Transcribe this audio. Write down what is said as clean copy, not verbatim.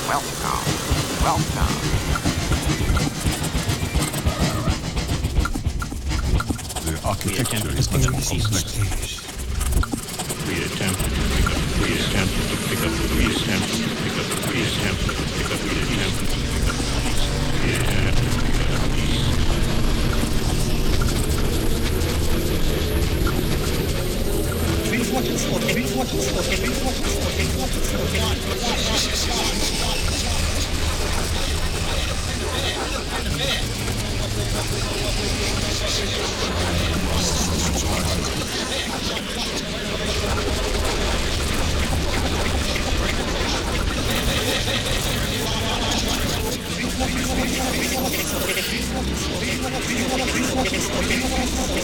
Welcome. Welcome. The architecture is much more complex. We attempt to pick up, we attempt to pick up, we attempt to pick up, we attempt to pick up, we attempt to pick up peace. We attempt to pick up peace.